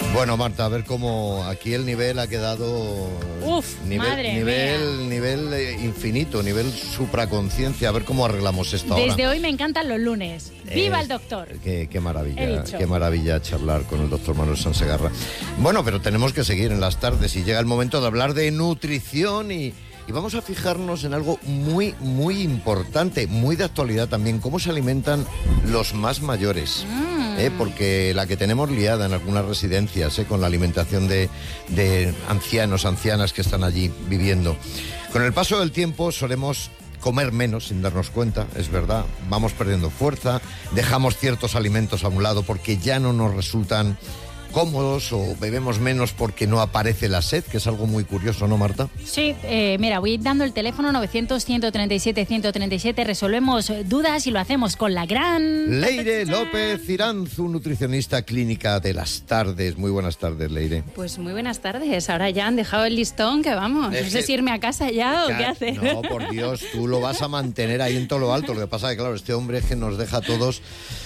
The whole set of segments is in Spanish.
Bueno, Marta, a ver cómo aquí el nivel ha quedado... nivel infinito, nivel supraconciencia. A ver cómo arreglamos esto ahora. Desde hoy me encantan los lunes. ¡Viva el doctor! Qué maravilla charlar con el doctor Manuel Sansegarra. Bueno, pero tenemos que seguir en las tardes y llega el momento de hablar de nutrición y vamos a fijarnos en algo muy, muy importante, muy de actualidad también, cómo se alimentan los más mayores. Porque la que tenemos liada en algunas residencias, con la alimentación de ancianos, ancianas que están allí viviendo. Con el paso del tiempo solemos comer menos sin darnos cuenta, es verdad, vamos perdiendo fuerza, dejamos ciertos alimentos a un lado porque ya no nos resultan cómodos o bebemos menos porque no aparece la sed, que es algo muy curioso, ¿no, Marta? Sí, mira, voy dando el teléfono 900-137-137, resolvemos dudas y lo hacemos con la gran... Leire López Iranzu, nutricionista clínica de las tardes. Muy buenas tardes, Leire. Pues muy buenas tardes, ahora ya han dejado el listón, que vamos, no sé si irme a casa ya o qué hacer. No, por Dios, tú lo vas a mantener ahí en todo lo alto, lo que pasa es que, claro, este hombre es que nos deja a todos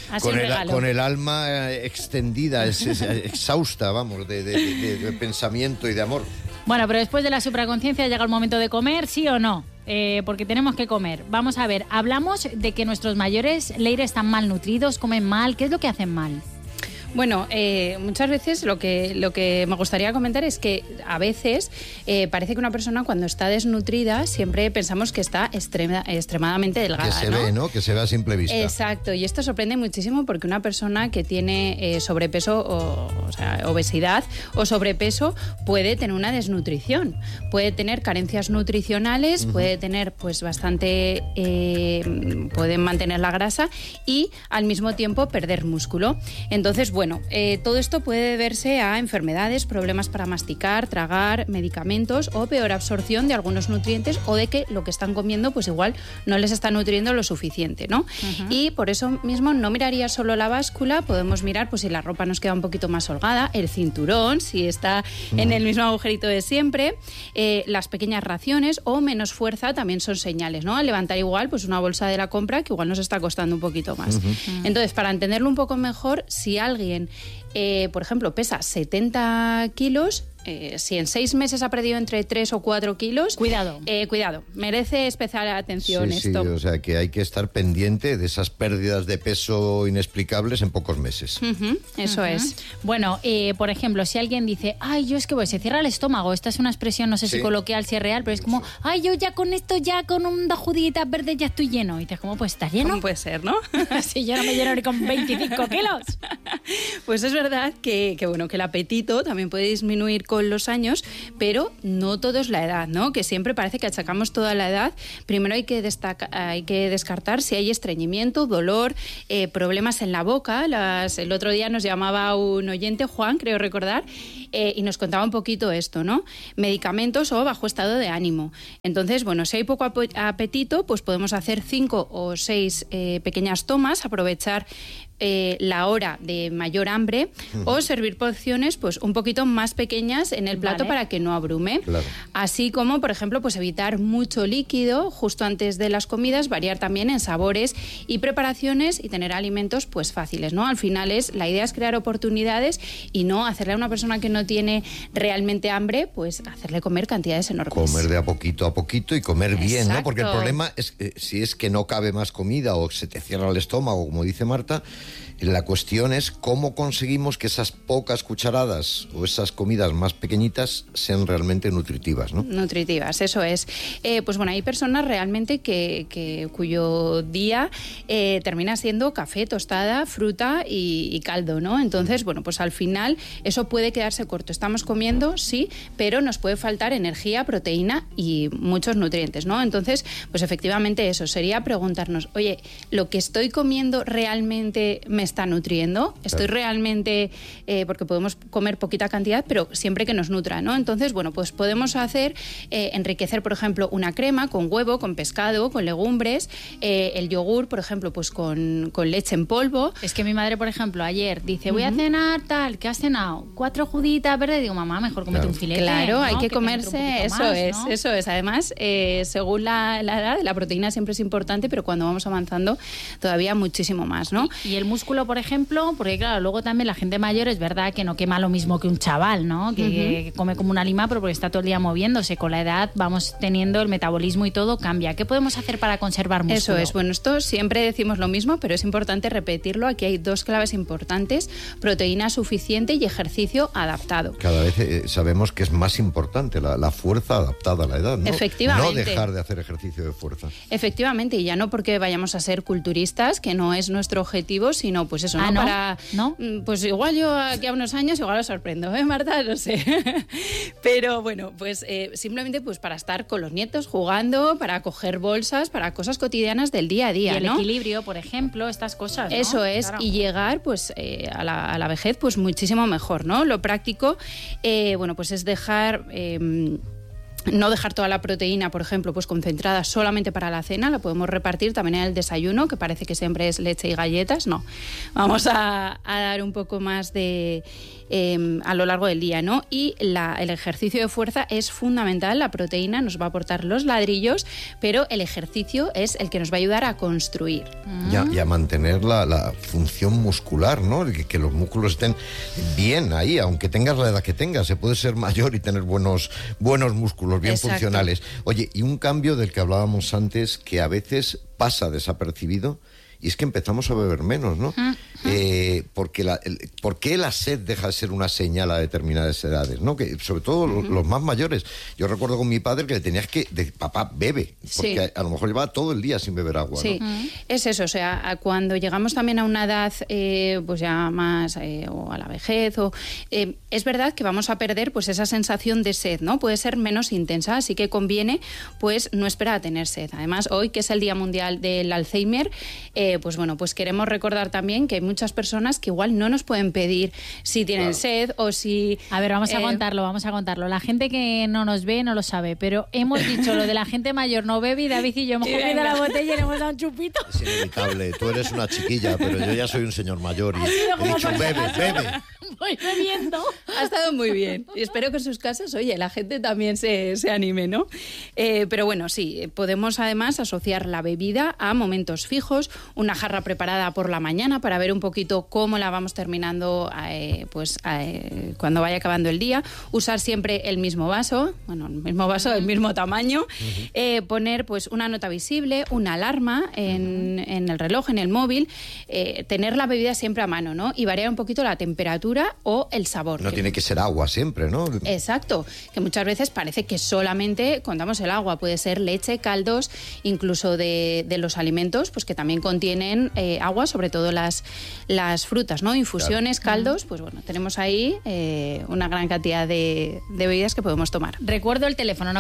con el alma extendida, exhausta, vamos, de pensamiento y de amor. Bueno, pero después de la supraconciencia llega el momento de comer, ¿sí o no? Porque tenemos que comer. Vamos a ver, hablamos de que nuestros mayores, Leire, están malnutridos, comen mal. ¿Qué es lo que hacen mal? Bueno, muchas veces lo que me gustaría comentar es que a veces parece que una persona cuando está desnutrida siempre pensamos que está extremadamente delgada. Que se ve, ¿no? Que se ve a simple vista. Exacto, y esto sorprende muchísimo porque una persona que tiene sobrepeso o sea, obesidad o sobrepeso puede tener una desnutrición, puede tener carencias nutricionales, puede tener pues bastante, pueden mantener la grasa y al mismo tiempo perder músculo. Entonces, bueno, todo esto puede deberse a enfermedades, problemas para masticar, tragar, medicamentos o peor absorción de algunos nutrientes o de que lo que están comiendo pues igual no les está nutriendo lo suficiente, ¿no? Y por eso mismo no miraría solo la báscula, podemos mirar pues si la ropa nos queda un poquito más holgada, el cinturón, si está en el mismo agujerito de siempre, las pequeñas raciones o menos fuerza también son señales, ¿no? Al levantar igual pues una bolsa de la compra que igual nos está costando un poquito más. Entonces, para entenderlo un poco mejor, si alguien por ejemplo, pesa 70 kilos, si en 6 meses ha perdido entre 3 o 4 kilos... Cuidado. Cuidado, merece especial atención esto. Sí, o sea que hay que estar pendiente de esas pérdidas de peso inexplicables en pocos meses. Eso es. Bueno, por ejemplo, si alguien dice, ay, yo es que se cierra el estómago, esta es una expresión, no sé si coloquial, si es real, pero es como, ay, yo ya con esto, ya con unas juditas verdes ya estoy lleno. Y dices, ¿cómo pues estás lleno? ¿Cómo puede ser, no? Si yo no me lleno ni con 25 kilos. Pues es verdad que el apetito también puede disminuir con los años, pero no todo es la edad, ¿no? Que siempre parece que achacamos toda la edad. Primero hay que descartar si hay estreñimiento, dolor, problemas en la boca. El otro día nos llamaba un oyente, Juan, creo recordar, y nos contaba un poquito esto, ¿no? Medicamentos o bajo estado de ánimo. Entonces, bueno, si hay poco apetito, pues podemos hacer 5 o 6 pequeñas tomas, aprovechar la hora de mayor hambre o servir porciones pues un poquito más pequeñas en el plato para que no abrume. Claro. Así como, por ejemplo, pues evitar mucho líquido justo antes de las comidas, variar también en sabores y preparaciones y tener alimentos pues fáciles, ¿no? Al final la idea es crear oportunidades y no hacerle a una persona que no tiene realmente hambre, pues hacerle comer cantidades enormes. Comer de a poquito y comer bien, ¿no? Porque el problema es si es que no cabe más comida o se te cierra el estómago, como dice Marta. La cuestión es cómo conseguimos que esas pocas cucharadas o esas comidas más pequeñitas sean realmente nutritivas, ¿no? Nutritivas, eso es. Pues bueno, hay personas realmente cuyo día termina siendo café, tostada, fruta y caldo, ¿no? Entonces, bueno, pues al final eso puede quedarse corto. Estamos comiendo, sí, pero nos puede faltar energía, proteína y muchos nutrientes, ¿no? Entonces, pues efectivamente eso sería preguntarnos, oye, ¿lo que estoy comiendo realmente me está nutriendo? ¿Estoy realmente...? Porque podemos comer poquita cantidad, pero siempre que nos nutra, ¿no? Entonces, bueno, pues podemos hacer, enriquecer, por ejemplo, una crema con huevo, con pescado, con legumbres, el yogur, por ejemplo, pues con leche en polvo. Es que mi madre, por ejemplo, ayer dice, voy a cenar tal, ¿qué has cenado? 4 juditas hojuditas verdes, digo, mamá, mejor cómete un filete. Claro, ¿no? hay que comerse, eso es. Además, según la edad, la proteína siempre es importante, pero cuando vamos avanzando todavía muchísimo más, ¿no? Y el músculo, por ejemplo, porque claro, luego también la gente mayor es verdad que no quema lo mismo que un chaval, ¿no? Que come como una lima, pero porque está todo el día moviéndose. Con la edad vamos teniendo el metabolismo y todo cambia. ¿Qué podemos hacer para conservar músculo? Eso es. Bueno, esto siempre decimos lo mismo, pero es importante repetirlo. Aquí hay dos claves importantes: proteína suficiente y ejercicio adaptado. Cada vez sabemos que es más importante la fuerza adaptada a la edad, ¿no? Efectivamente. No dejar de hacer ejercicio de fuerza. Efectivamente, y ya no porque vayamos a ser culturistas, que no es nuestro objetivo, sino pues eso, ¿no? ¿no? Para, ¿no? Pues igual yo aquí a unos años igual os sorprendo, Marta? No sé. Pero bueno, pues simplemente pues para estar con los nietos jugando, para coger bolsas, para cosas cotidianas del día a día, y el ¿no? equilibrio, por ejemplo, estas cosas, ¿no? Eso es, claro. Y llegar pues a la vejez pues muchísimo mejor, ¿no? Lo práctico, bueno, pues es dejar... no dejar toda la proteína, por ejemplo, pues concentrada solamente para la cena, la podemos repartir también en el desayuno, que parece que siempre es leche y galletas, no. Vamos a dar un poco más de... a lo largo del día, ¿no? Y el ejercicio de fuerza es fundamental. La proteína nos va a aportar los ladrillos, pero el ejercicio es el que nos va a ayudar a construir. Y a mantener la función muscular, ¿no? Que los músculos estén bien ahí, aunque tengas la edad que tengas. Se puede ser mayor y tener buenos músculos, bien Exacto. funcionales. Oye, y un cambio del que hablábamos antes, que a veces pasa desapercibido, y es que empezamos a beber menos, ¿no? ¿Por qué la sed deja de ser una señal a determinadas edades, ¿no? Que sobre todo los más mayores. Yo recuerdo con mi padre que le tenías que... papá, bebe, porque Sí. a lo mejor llevaba todo el día sin beber agua, Sí, ¿no? es eso, o sea, cuando llegamos también a una edad pues ya más, o a la vejez, es verdad que vamos a perder pues esa sensación de sed, ¿no? Puede ser menos intensa, así que conviene pues no esperar a tener sed. Además, hoy que es el Día Mundial del Alzheimer, pues bueno, pues queremos recordar también que hay muchas personas que igual no nos pueden pedir si tienen sed o si... A ver, vamos a contarlo. La gente que no nos ve no lo sabe, pero hemos dicho lo de la gente mayor no bebe y David y yo hemos cogido la botella y le hemos dado un chupito. Es inevitable. Tú eres una chiquilla, pero yo ya soy un señor mayor y Ha sido he como dicho, por si bebe, acaso. bebe. Voy bebiendo. Ha estado muy bien. Y espero que en sus casas, oye, la gente también se anime, ¿no? Pero bueno, sí, podemos además asociar la bebida a momentos fijos, una jarra preparada por la mañana para ver un poquito cómo la vamos terminando cuando vaya acabando el día, usar siempre el mismo vaso, el mismo tamaño, poner pues una nota visible, una alarma en el reloj, en el móvil, tener la bebida siempre a mano, ¿no? Y variar un poquito la temperatura o el sabor. No tiene que ser agua siempre, ¿no? Exacto, que muchas veces parece que solamente contamos el agua, puede ser leche, caldos, incluso de los alimentos, pues que también contienen agua, sobre todo las frutas, ¿no? Infusiones, caldos, pues bueno, tenemos ahí una gran cantidad de bebidas que podemos tomar. Recuerdo el teléfono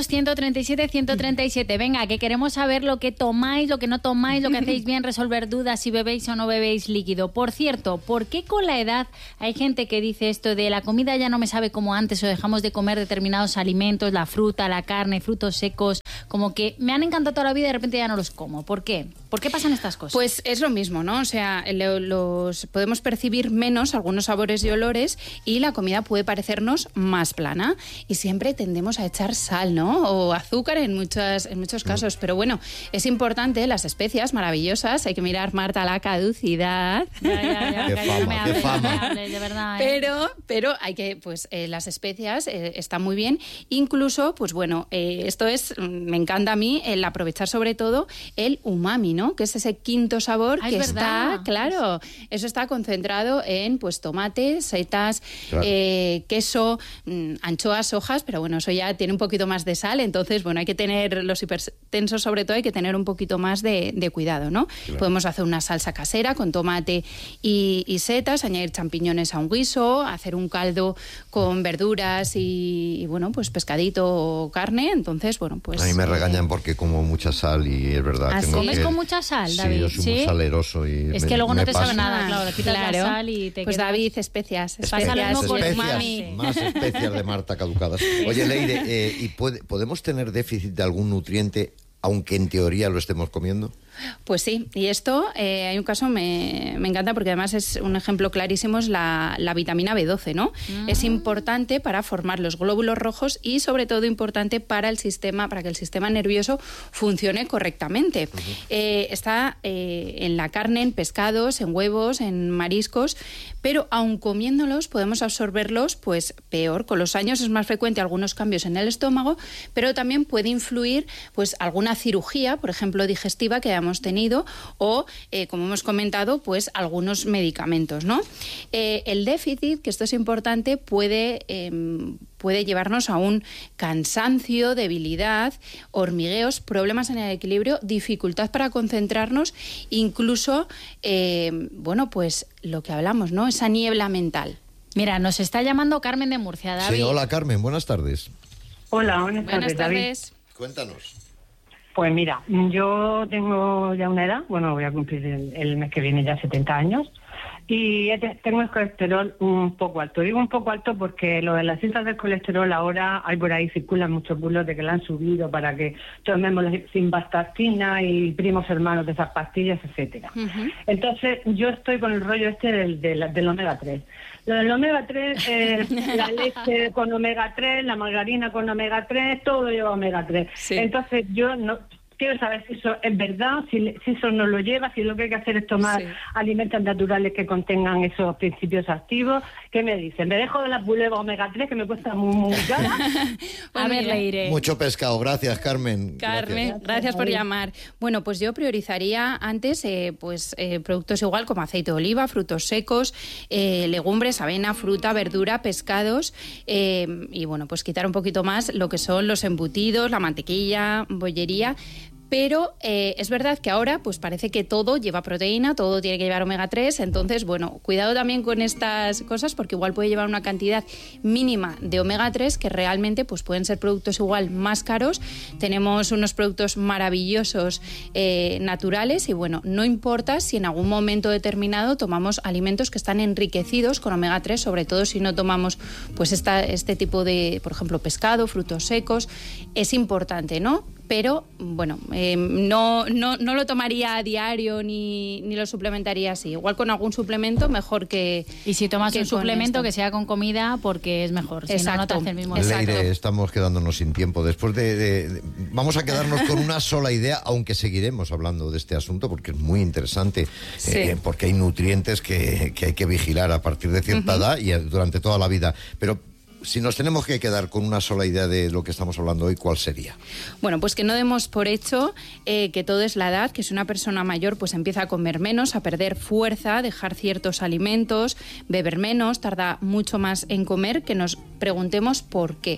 900-137-137. Venga, que queremos saber lo que tomáis, lo que no tomáis, lo que hacéis bien, resolver dudas si bebéis o no bebéis líquido. Por cierto, ¿por qué con la edad hay gente que dice esto de la comida ya no me sabe como antes o dejamos de comer determinados alimentos, la fruta, la carne, frutos secos, como que me han encantado toda la vida y de repente ya no los como? ¿Por qué? ¿Por qué pasan estas cosas? Pues es lo mismo, ¿no? O sea, podemos percibir menos algunos sabores y olores y la comida puede parecernos más plana y siempre tendemos a echar sal, ¿no? O azúcar en muchos casos, pero bueno, es importante, las especias maravillosas, hay que mirar, Marta, la caducidad. Ya, Qué fama, qué fama. De verdad, Pero hay que, pues las especias están muy bien. Incluso, pues bueno, esto me encanta a mí, el aprovechar sobre todo el umami, ¿no? Que es ese quinto sabor que está, claro, eso está concentrado en pues tomate, setas, claro, queso, anchoas, hojas, pero bueno, eso ya tiene un poquito más de sal, entonces, bueno, hay que tener, los hipertensos sobre todo, hay que tener un poquito más de cuidado, ¿no? Claro. Podemos hacer una salsa casera con tomate y setas, añadir champiñones a un guiso, hacer un caldo con verduras y bueno, pues pescadito o carne, entonces, bueno, pues... A mí me regañan porque como mucha sal y es verdad. ¿Comes con mucha sal, David? Sí, yo soy muy saleroso y es que luego no te pasa. sabe nada, claro, le quitas la sal y te pues quedas... David, especias Más especias de Marta caducadas. Oye, Leire, ¿y podemos tener déficit de algún nutriente aunque en teoría lo estemos comiendo? Pues sí, y esto, hay un caso, me encanta porque además es un ejemplo clarísimo, es la vitamina B12, ¿no? Es importante para formar los glóbulos rojos y sobre todo importante para que el sistema nervioso funcione correctamente. Está en la carne, en pescados, en huevos, en mariscos, pero aun comiéndolos podemos absorberlos pues peor. Con los años es más frecuente algunos cambios en el estómago, pero también puede influir pues alguna cirugía, por ejemplo digestiva, que hemos tenido o, como hemos comentado, pues algunos medicamentos, ¿no? El déficit, que esto es importante, puede llevarnos a un cansancio, debilidad, hormigueos, problemas en el equilibrio, dificultad para concentrarnos, incluso, pues lo que hablamos, ¿no? Esa niebla mental. Mira, nos está llamando Carmen de Murcia, David. Sí, hola Carmen, buenas tardes. Hola, buenas tardes, David. Cuéntanos. Pues mira, yo tengo ya una edad, voy a cumplir el mes que viene ya 70 años, y tengo el colesterol un poco alto. Digo un poco alto porque lo de las cintas del colesterol ahora hay por ahí, circulan muchos bulos de que la han subido para que tomemos la simvastatina y primos hermanos de esas pastillas, etcétera. Entonces yo estoy con el rollo del omega 3. Lo del omega 3, la leche con omega 3, la margarina con omega 3, todo lleva omega 3. Sí. Entonces yo no quiero saber si eso es verdad, si eso no lo lleva, si lo que hay que hacer es tomar alimentos naturales que contengan esos principios activos. ¿Qué me dicen? ¿Me dejo de las bulevas omega 3 que me cuesta muy cara? A ver, Leire. Mucho pescado. Gracias, Carmen. Gracias por llamar. Bueno, pues yo priorizaría antes productos igual como aceite de oliva, frutos secos, legumbres, avena, fruta, verdura, pescados y bueno, pues quitar un poquito más lo que son los embutidos, la mantequilla, bollería. Pero es verdad que ahora pues parece que todo lleva proteína, todo tiene que llevar omega 3, entonces, bueno, cuidado también con estas cosas porque igual puede llevar una cantidad mínima de omega 3 que realmente pues pueden ser productos igual más caros. Tenemos unos productos maravillosos naturales y bueno, no importa si en algún momento determinado tomamos alimentos que están enriquecidos con omega 3, sobre todo si no tomamos pues este tipo de, por ejemplo, pescado, frutos secos, es importante, ¿no? Pero, bueno, no lo tomaría a diario ni lo suplementaría así. Igual con algún suplemento, mejor que... Y si tomas un suplemento, que sea con comida, porque es mejor. Si no te hace el mismo efecto. Leire, estamos quedándonos sin tiempo. Después vamos a quedarnos con una sola idea, aunque seguiremos hablando de este asunto, porque es muy interesante. Porque hay nutrientes que hay que vigilar a partir de cierta edad y durante toda la vida. Pero si nos tenemos que quedar con una sola idea de lo que estamos hablando hoy, ¿cuál sería? Bueno, pues que no demos por hecho que todo es la edad, que si una persona mayor pues empieza a comer menos, a perder fuerza, dejar ciertos alimentos, beber menos, tarda mucho más en comer, que nos preguntemos por qué.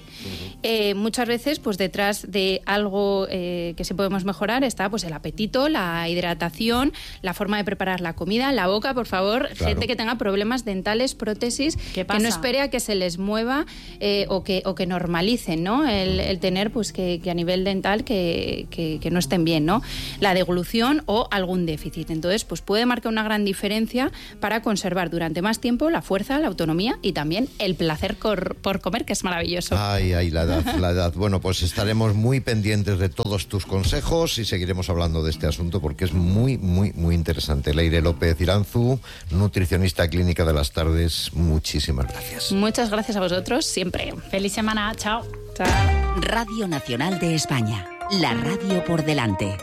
Muchas veces pues detrás de algo que sí podemos mejorar está pues el apetito, la hidratación, la forma de preparar la comida, la boca, por favor. Claro. Gente que tenga problemas dentales, prótesis, que no espere a que se les mueva o que normalicen, ¿no? El tener pues que a nivel dental que no estén bien, ¿no? La deglución o algún déficit. Entonces pues puede marcar una gran diferencia para conservar durante más tiempo la fuerza, la autonomía y también el placer por comer, que es maravilloso. Ay, la edad. Bueno, pues estaremos muy pendientes de todos tus consejos y seguiremos hablando de este asunto porque es muy, muy, muy interesante. Leire López Iranzu, nutricionista clínica de las tardes, muchísimas gracias. Muchas gracias a vosotros, siempre. Feliz semana, chao. Chao. Radio Nacional de España, la radio por delante.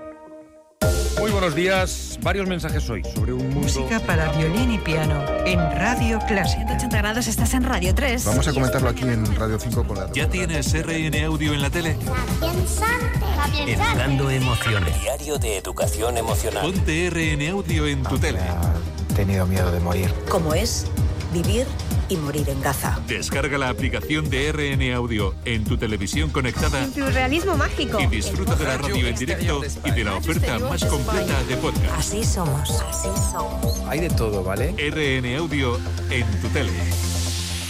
Muy buenos días. Varios mensajes hoy sobre un mundo... Música para violín y piano en Radio Clásica. 180 grados, estás en Radio 3. Vamos a comentarlo aquí en Radio 5 con la... ¿Ya tienes RN Audio en la tele? Educando emociones. Diario de educación emocional. Ponte RN Audio en tu tele. He tenido miedo de morir. ¿Cómo es vivir y morir en Gaza? Descarga la aplicación de RN Audio en tu televisión conectada. Surrealismo mágico. Y disfruta de la radio en directo y de la oferta más completa de podcast. Así somos. Hay de todo, ¿vale? RN Audio en tu tele.